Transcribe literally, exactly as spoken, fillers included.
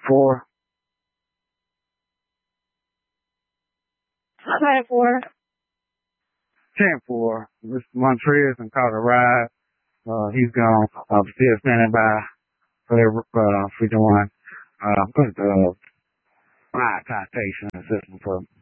Four. Ten four. Ten four. Mister Montrez and caught a ride. Uh, he's gone. I'm still standing by for the, uh, for doing, uh, put the ride citation system for